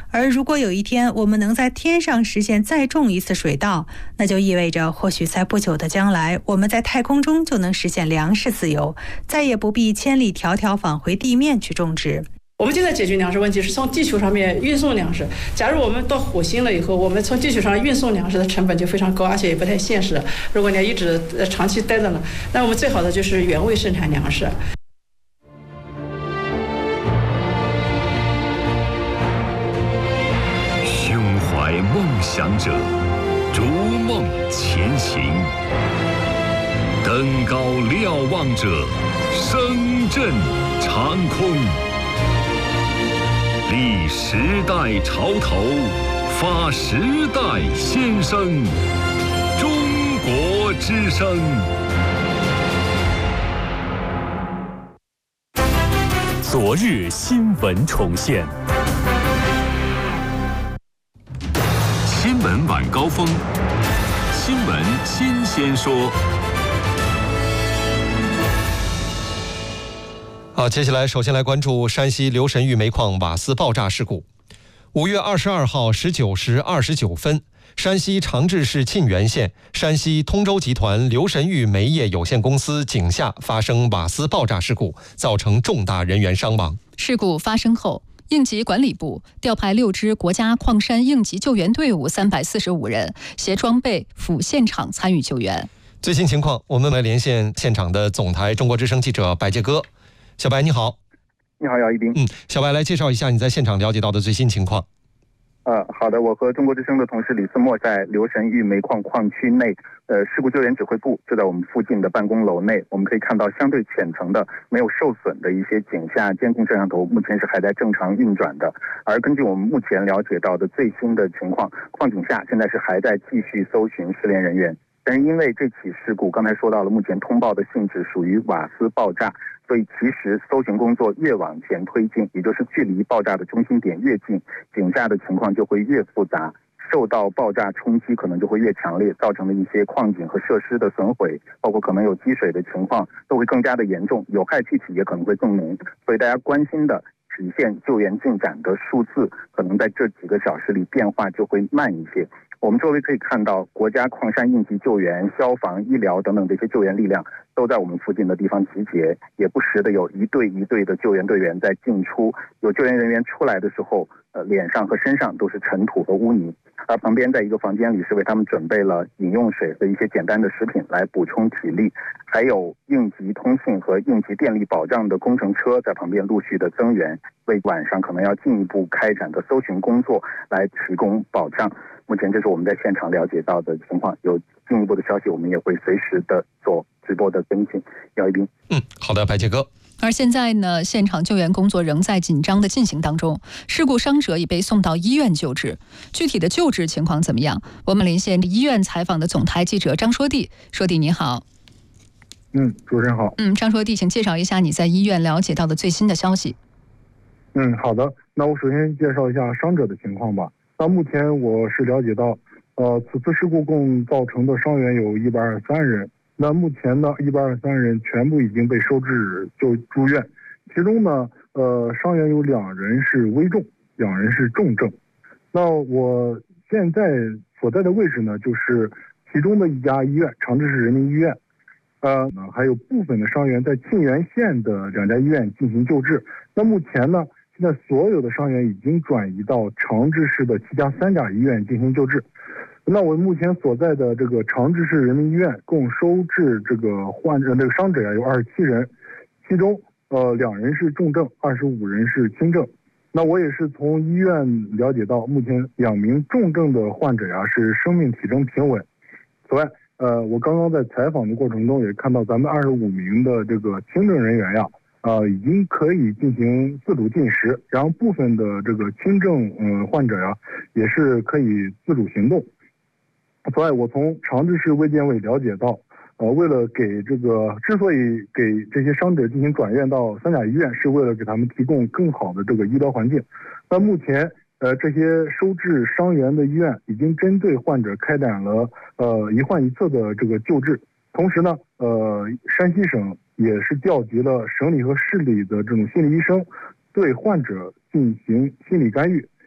而如果有一天我们能在天上实现再种一次水稻，那就意味着或许在不久的将来，我们在太空中就能实现粮食自由，再也不必千里迢迢返回地面去种植。 我们现在解决粮食问题是从地球上面运送粮食。假如我们到火星了以后，我们从地球上运送粮食的成本就非常高，而且也不太现实。如果你要一直长期待着呢，那我们最好的就是原位生产粮食。 胸怀梦想者，逐梦前行；登高瞭望者，声震长空。立时代潮头，发时代先声。中国之声。 昨日新闻重现。 新闻晚高峰，新闻新鲜说。 好，接下来首先来关注山西留神峪煤矿瓦斯爆炸事故。5月22号19时29分，山西长治市沁源县山西通州集团留神峪煤业有限公司井下发生瓦斯爆炸事故，造成重大人员伤亡。 事故发生后，应急管理部调派6支国家矿山应急救援队伍345人，携装备赴现场参与救援。 最新情况，我们来连线现场的总台中国之声记者白杰哥。小白你好。 你好，姚一斌。 小白来介绍一下你在现场了解到的最新情况。 好的，我和中国之声的同事李思墨在留神峪煤矿矿区内，事故救援指挥部就在我们附近的办公楼内，我们可以看到相对浅层的没有受损的一些井下监控摄像头，目前是还在正常运转的。而根据我们目前了解到的最新的情况，矿井下现在是还在继续搜寻失联人员。但是因为这起事故刚才说到了，目前通报的性质属于瓦斯爆炸，所以其实搜寻工作越往前推进，也就是距离爆炸的中心点越近，井下的情况就会越复杂，受到爆炸冲击可能就会越强烈，造成的一些矿井和设施的损毁，包括可能有积水的情况都会更加的严重，有害气体也可能会更浓。所以大家关心的实现救援进展的数字，可能在这几个小时里变化就会慢一些。我们周围可以看到，国家矿山应急救援、消防、医疗等等这些救援力量都在我们附近的地方集结，也不时的有一队一队的救援队员在进出。有救援人员出来的时候，脸上和身上都是尘土和污泥，而旁边在一个房间里是为他们准备了饮用水和一些简单的食品来补充体力，还有应急通信和应急电力保障的工程车在旁边陆续的增援，为晚上可能要进一步开展的搜寻工作来提供保障。目前这是我们在现场了解到的情况，有进一步的消息我们也会随时的做直播的跟进。姚一斌。 好的，白杰哥。 而现在呢，现场救援工作仍在紧张的进行当中，事故伤者已被送到医院救治。具体的救治情况怎么样？我们连线医院采访的总台记者张说娣。说娣你好。 主持人好。 张说娣，请介绍一下你在医院了解到的最新的消息。 好的，那我首先介绍一下伤者的情况吧。到目前我是了解到，此次事故共造成的伤员有123人。那目前呢，123人全部已经被收治住院，其中呢，伤员有2人是危重，2人是重症。那我现在所在的位置呢，就是其中的一家医院，长治市人民医院。还有部分的伤员在沁源县的2家医院进行救治。那目前呢，现在所有的伤员已经转移到长治市的其他3家医院进行救治。那我目前所在的这个长治市人民医院共收治这个伤者有27人，其中2人是重症，25人是轻症。那我也是从医院了解到，目前2名重症的患者是生命体征平稳。此外，我刚刚在采访的过程中也看到，咱们25名的这个轻症人员已经可以进行自主进食，然后部分的这个轻症患者也是可以自主行动。此外，我从长治市卫健委了解到，为了之所以给这些伤者进行转院到3甲医院，是为了给他们提供更好的这个医疗环境。那目前，这些收治伤员的医院已经针对患者开展了一患一策的这个救治。同时呢，山西省也是调集了省里和市里的这种心理医生，对患者进行心理干预。